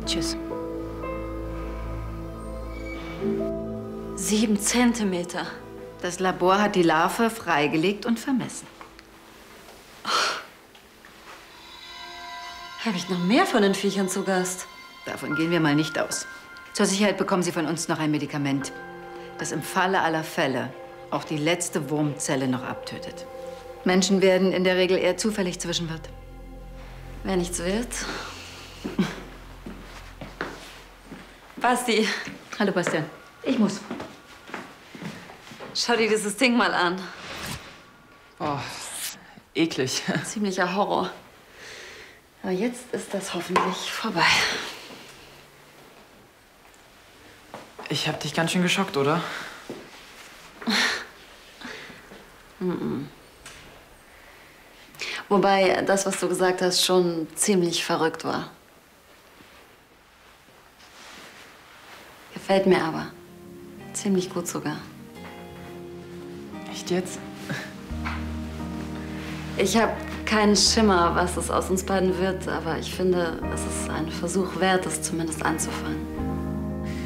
Tschüss. 7 Zentimeter. Das Labor hat die Larve freigelegt und vermessen. Habe ich noch mehr von den Viechern zu Gast? Davon gehen wir mal nicht aus. Zur Sicherheit bekommen Sie von uns noch ein Medikament, das im Falle aller Fälle auch die letzte Wurmzelle noch abtötet. Menschen werden in der Regel eher zufällig Zwischenwirt. Wenn nichts wird. Basti. Hallo, Bastian. Ich muss. Schau dir dieses Ding mal an. Oh, eklig. Ziemlicher Horror. Aber jetzt ist das hoffentlich vorbei. Ich hab dich ganz schön geschockt, oder? Wobei das, was du gesagt hast, schon ziemlich verrückt war. Gefällt mir aber. Ziemlich gut sogar. Echt jetzt? Ich habe keinen Schimmer, was es aus uns beiden wird, aber ich finde, es ist ein Versuch wert, es zumindest anzufangen.